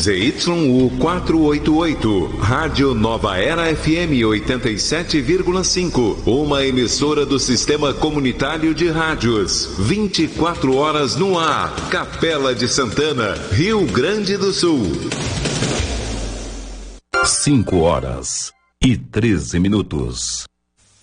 ZYU 488, Rádio Nova Era FM 87,5, uma emissora do Sistema Comunitário de Rádios, 24 horas no ar, Capela de Santana, Rio Grande do Sul. 5 horas e 13 minutos.